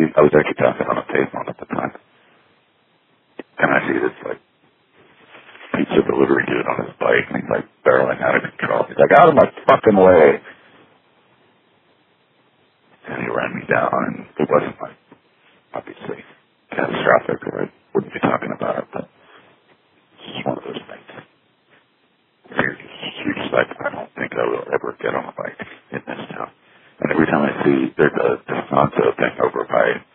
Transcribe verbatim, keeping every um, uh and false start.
I was actually talking on a payphone at the time. And I see this, like, pizza delivery dude on his bike, and he's, like, barreling out of control. He's like, out of my fucking way. And he ran me down, and it wasn't, like, obviously catastrophic, or I wouldn't be talking about it, but it's just one of those things. You're, you're just like, I don't think I will ever get on a bike in this town. And every time I see, there's a Descanso thing over by